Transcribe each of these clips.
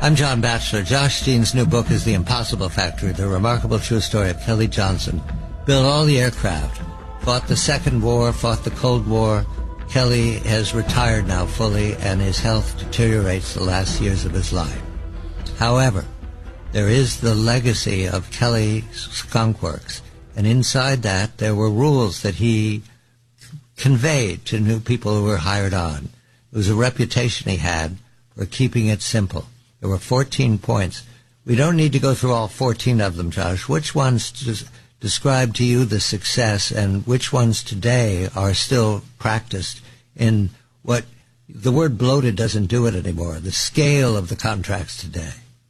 I'm John Batchelor. Josh Dean's new book is The Impossible Factory, the remarkable true story of Kelly Johnson. Built all the aircraft, fought the Second War, fought the Cold War. Kelly has retired now fully, and his health deteriorates the last years of his life. However, there is the legacy of Kelly Skunk Works, and inside that there were rules that he conveyed to new people who were hired on. It was a reputation he had for keeping it simple. There were 14 points. We don't need to go through all 14 of them, Josh. Which ones describe to you the success, and which ones today are still practiced in what the word bloated doesn't do it anymore, the scale of the contracts today?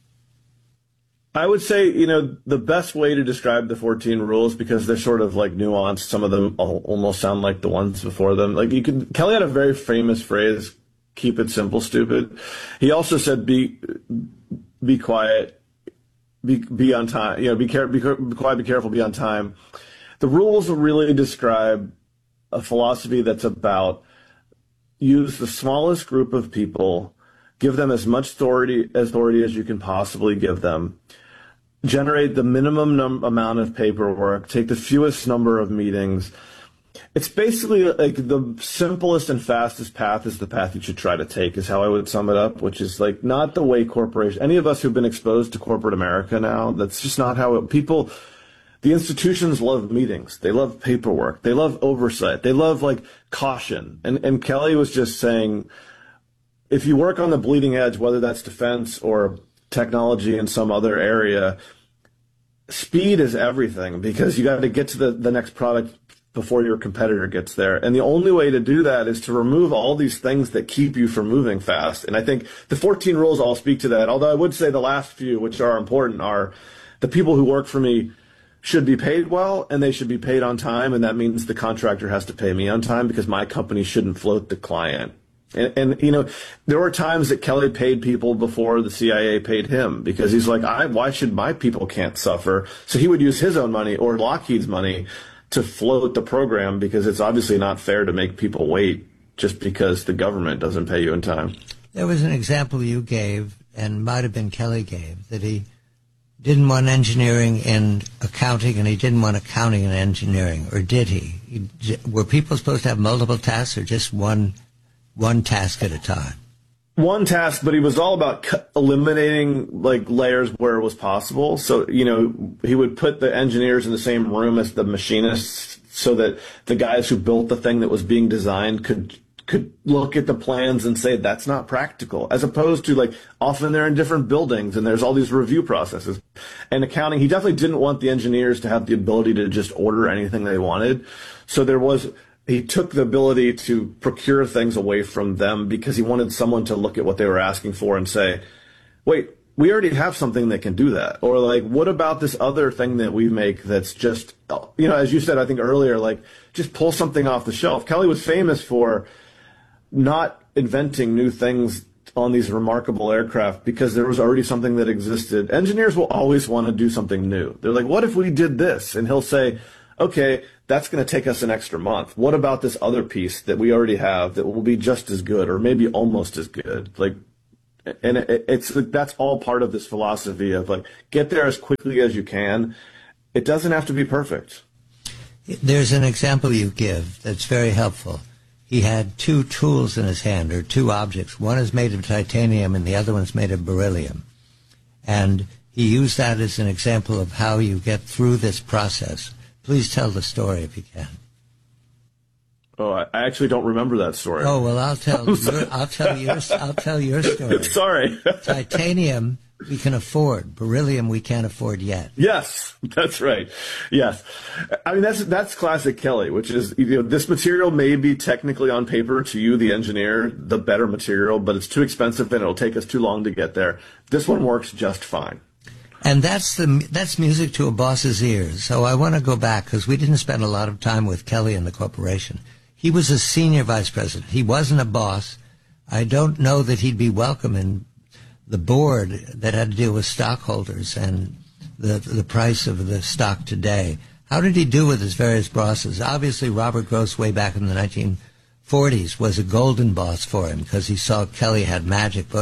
I would say, the best way to describe the 14 rules, because they're sort of like nuanced, some of them almost sound like the ones before them. Kelly had a very famous phrase, keep it simple, stupid. He also said, be quiet, be on time, be quiet, be careful, be on time. The rules really describe a philosophy that's about use the smallest group of people, give them as much authority as you can possibly give them, generate the minimum amount of paperwork, take the fewest number of meetings. It's basically like the simplest and fastest path is the path you should try to take, is how I would sum it up, which is like not the way corporations, any of us who've been exposed to corporate America now, that's just not how the institutions love meetings. They love paperwork. They love oversight. They love caution. And Kelly was just saying, if you work on the bleeding edge, whether that's defense or technology in some other area, speed is everything, because you got to get to the next product before your competitor gets there. And the only way to do that is to remove all these things that keep you from moving fast. And I think the 14 rules all speak to that. Although I would say the last few, which are important, are the people who work for me should be paid well, and they should be paid on time. And that means the contractor has to pay me on time, because my company shouldn't float the client. And there were times that Kelly paid people before the CIA paid him, because he's like, why should my people can't suffer? So he would use his own money or Lockheed's money to float the program, because it's obviously not fair to make people wait just because the government doesn't pay you in time. There was an example you gave, and might have been Kelly gave, that he didn't want engineering in accounting, and he didn't want accounting in engineering, or did he? Were people supposed to have multiple tasks, or just one task at a time? One task, but he was all about eliminating layers where it was possible. So, he would put the engineers in the same room as the machinists, so that the guys who built the thing that was being designed could look at the plans and say, that's not practical, as opposed to often they're in different buildings and there's all these review processes. And accounting, he definitely didn't want the engineers to have the ability to just order anything they wanted. So he took the ability to procure things away from them, because he wanted someone to look at what they were asking for and say, wait, we already have something that can do that. Or what about this other thing that we make that's just, as you said, I think earlier, just pull something off the shelf. Kelly was famous for not inventing new things on these remarkable aircraft, because there was already something that existed. Engineers will always want to do something new. They're like, what if we did this? And he'll say, okay, that's going to take us an extra month. What about this other piece that we already have that will be just as good, or maybe almost as good? And that's all part of this philosophy of get there as quickly as you can. It doesn't have to be perfect. There's an example you give that's very helpful. He had two tools in his hand, or two objects. One is made of titanium and the other one's made of beryllium. And he used that as an example of how you get through this process. Please tell the story if you can. Oh, I actually don't remember that story. Oh, well, I'll tell your story. Sorry. Titanium we can afford. Beryllium we can't afford yet. Yes, that's right. Yes. I mean, that's classic Kelly, which is, this material may be technically on paper to you, the engineer, the better material, but it's too expensive and it'll take us too long to get there. This one works just fine. And that's music to a boss's ears. So I want to go back, because we didn't spend a lot of time with Kelly in the corporation. He was a senior vice president. He wasn't a boss. I don't know that he'd be welcome in the board that had to deal with stockholders and the price of the stock today. How did he do with his various bosses? Obviously, Robert Gross, way back in the 1940s, was a golden boss for him, because he saw Kelly had magic. But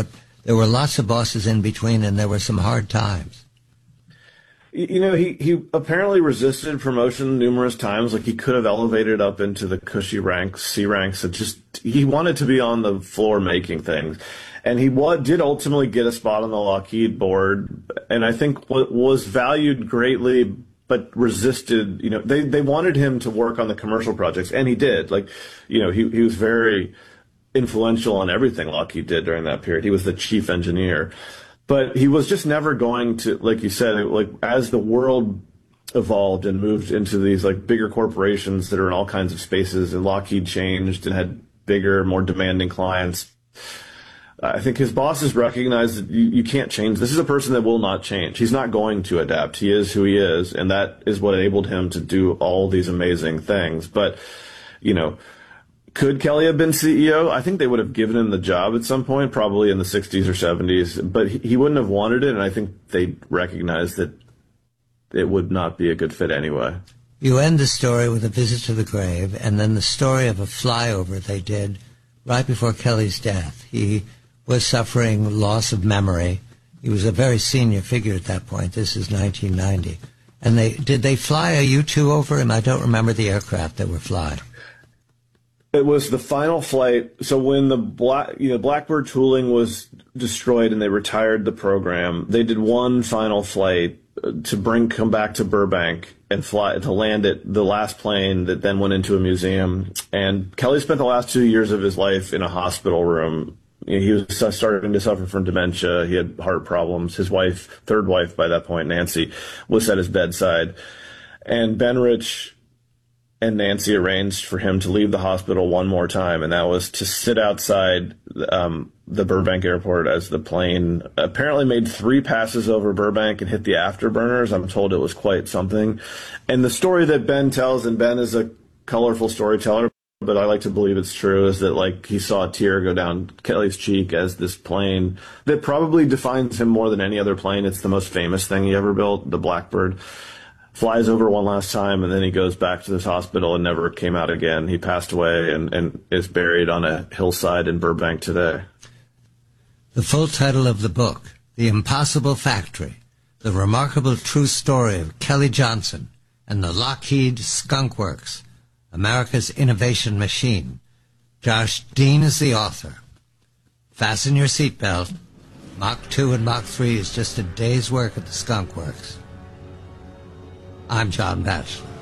there were lots of bosses in between, and there were some hard times. You know, he apparently resisted promotion numerous times. Like, he could have elevated up into the cushy ranks, C ranks, and he wanted to be on the floor making things. And he did ultimately get a spot on the Lockheed board, and I think was valued greatly, but resisted. You know, they wanted him to work on the commercial projects, and he did. Like, you know, he was very influential on everything Lockheed did during that period. He was the chief engineer. But he was just never going to, like you said, like, as the world evolved and moved into these like bigger corporations that are in all kinds of spaces, and Lockheed changed and had bigger, more demanding clients, I think his bosses recognized that you can't change. This is a person that will not change. He's not going to adapt. He is who he is, and that is what enabled him to do all these amazing things. But, you know, could Kelly have been CEO? I think they would have given him the job at some point, probably in the 60s or 70s, but he wouldn't have wanted it, and I think they recognized that it would not be a good fit anyway. You end the story with a visit to the grave, and then the story of a flyover they did right before Kelly's death. He was suffering loss of memory. He was a very senior figure at that point. This is 1990. And did they fly a U-2 over him? I don't remember the aircraft that were flying. It was the final flight. So when the Blackbird tooling was destroyed and they retired the program, they did one final flight to come back to Burbank and land it, the last plane that then went into a museum. And Kelly spent the last 2 years of his life in a hospital room. He was starting to suffer from dementia. He had heart problems. His wife, third wife by that point, Nancy, was at his bedside. And Ben Rich and Nancy arranged for him to leave the hospital one more time, and that was to sit outside the Burbank airport as the plane apparently made 3 passes over Burbank and hit the afterburners. I'm told it was quite something. And the story that Ben tells, and Ben is a colorful storyteller, but I like to believe it's true, is that, like, he saw a tear go down Kelly's cheek as this plane that probably defines him more than any other plane. It's the most famous thing he ever built, the Blackbird, flies over one last time, and then he goes back to this hospital and never came out again. He passed away and is buried on a hillside in Burbank today. The full title of the book, The Impossible Factory, The Remarkable True Story of Kelly Johnson and the Lockheed Skunk Works, America's Innovation Machine. Josh Dean is the author. Fasten your seatbelt. Mach 2 and Mach 3 is just a day's work at the Skunk Works. I'm John Batchelor.